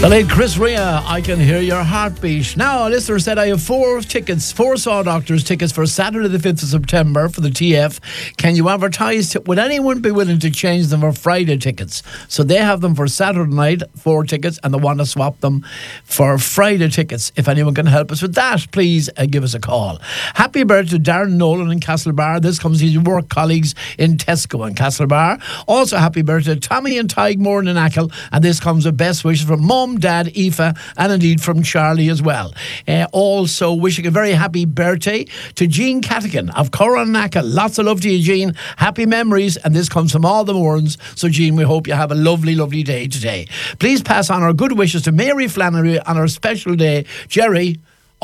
The late Chris Rea, I Can Hear Your Heartbeat. Now, a listener said I have four Saw Doctors tickets for Saturday the 5th of September for the TF. Can you advertise? Would anyone be willing to change them for Friday tickets? So they have them for Saturday night, 4 tickets, and they want to swap them for Friday tickets. If anyone can help us with that, please give us a call. Happy birthday to Darren Nolan in Castlebar. This comes to his work colleagues in Tesco and Castlebar. Also, happy birthday to Tommy and Tygmore in Achill. And this comes with best wishes from Mum, Dad, Aoife, and indeed from Charlie as well. Also wishing a very happy birthday to Jean Catigan of Coronacca. Lots of love to you, Jean. Happy memories, and this comes from all the Mourns. So, Jean, we hope you have a lovely, lovely day today. Please pass on our good wishes to Mary Flannery on her special day. Jerry,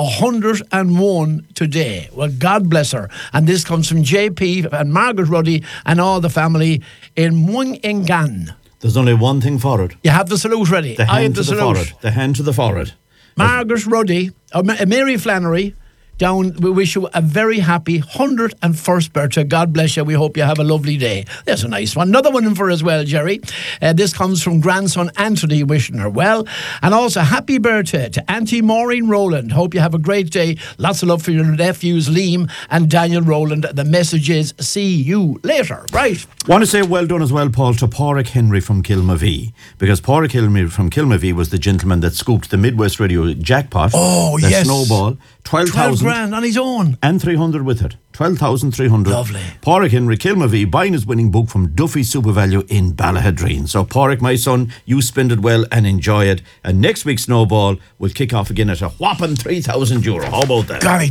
101 today. Well, God bless her. And this comes from JP and Margaret Ruddy and all the family in Mwingan. There's only one thing for it. You have the salute ready. The hand to the forehead. The hand to the forehead. Margaret Ruddy, Mary Flannery, down. We wish you a very happy 101st birthday. God bless you. We hope you have a lovely day. There's a nice one. Another one in for as well, Jerry. This comes from grandson Anthony, wishing her well. And also, happy birthday to Auntie Maureen Rowland. Hope you have a great day. Lots of love for your nephews, Liam and Daniel Rowland. The message is, see you later. Right. Want to say well done as well, Paul, to Pádraig Henry from Kilmavee, because Pádraig Henry from Kilmavee was the gentleman that scooped the Midwest Radio jackpot. Oh, the yes. Snowball. 12 grand on his own. And 300 with it. 12,300. Lovely. Pádraig Henry, Kilmavee, buying his winning book from Duffy Supervalue in Ballahadreen. So, Pádraig, my son, you spend it well and enjoy it. And next week's Snowball will kick off again at a whopping €3,000. How about that? Gary,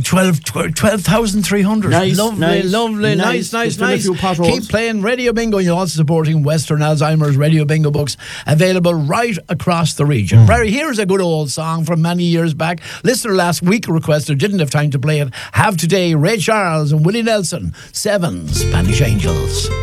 12,300. Nice, lovely, nice. Keep playing Radio Bingo. You're also supporting Western Alzheimer's Radio Bingo books, available right across the region. Barry, here's a good old song from many years back. Listener last week requested, didn't have time to play it. Have today Ray Charles and Willie Nelson, 7 Spanish Angels.